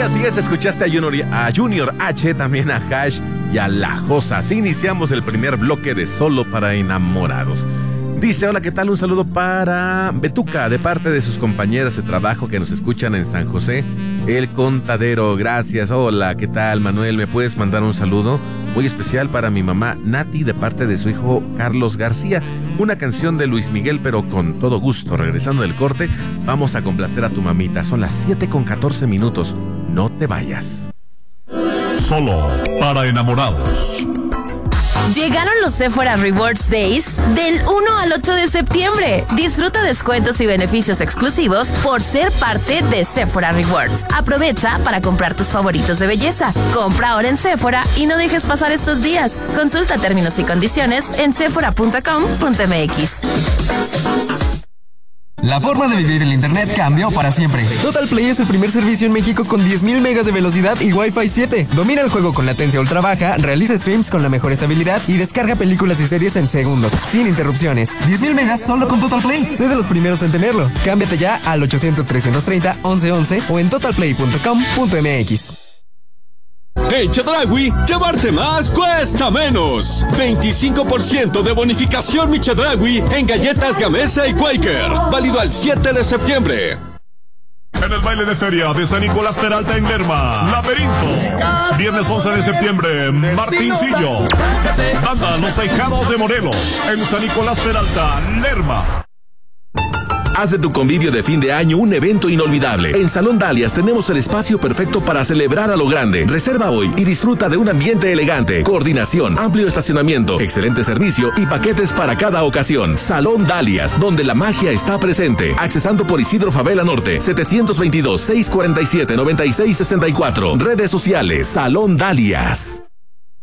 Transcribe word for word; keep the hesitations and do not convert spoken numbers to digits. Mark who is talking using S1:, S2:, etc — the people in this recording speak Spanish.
S1: así es, escuchaste a Junior, a Junior H, también a Hash y a La Josa. Así iniciamos el primer bloque de Solo para Enamorados. Dice, hola, ¿qué tal? Un saludo para Betuca, de parte de sus compañeras de trabajo que nos escuchan en San José, El Contadero. Gracias. Hola, ¿qué tal, Manuel? ¿Me puedes mandar un saludo muy especial para mi mamá Nati, de parte de su hijo Carlos García? Una canción de Luis Miguel, pero con todo gusto. Regresando del corte, vamos a complacer a tu mamita. Son las siete con catorce minutos. No te vayas.
S2: Solo para enamorados.
S3: Llegaron los Sephora Rewards Days del uno al ocho de septiembre. Disfruta descuentos y beneficios exclusivos por ser parte de Sephora Rewards. Aprovecha para comprar tus favoritos de belleza. Compra ahora en Sephora y no dejes pasar estos días. Consulta términos y condiciones en sephora punto com punto m x.
S4: La forma de vivir el internet cambió para siempre. Total Play es el primer servicio en México con diez mil megas de velocidad y Wi-Fi siete. Domina el juego con latencia ultra baja, realiza streams con la mejor estabilidad y descarga películas y series en segundos, sin interrupciones. diez mil megas solo con Total Play. Sé de los primeros en tenerlo. Cámbiate ya al ochocientos, trescientos treinta, once once o en total play punto com punto m x.
S5: En Chedraui, llevarte más cuesta menos. veinticinco por ciento de bonificación Mi Chedraui en galletas Gamesa y Quaker. Válido al siete de septiembre.
S2: En el baile de feria de San Nicolás Peralta en Lerma, Laberinto. Viernes once de septiembre, Martincillo. Banda Los Ahijados de Morelos en San Nicolás Peralta, Lerma.
S6: Haz de tu convivio de fin de año un evento inolvidable. En Salón Dalias tenemos el espacio perfecto para celebrar a lo grande. Reserva hoy y disfruta de un ambiente elegante, coordinación, amplio estacionamiento, excelente servicio y paquetes para cada ocasión. Salón Dalias, donde la magia está presente. Accesando por Isidro Favela Norte, setecientos veintidós, seiscientos cuarenta y siete, noventa y seis sesenta y cuatro. Redes sociales, Salón Dalias.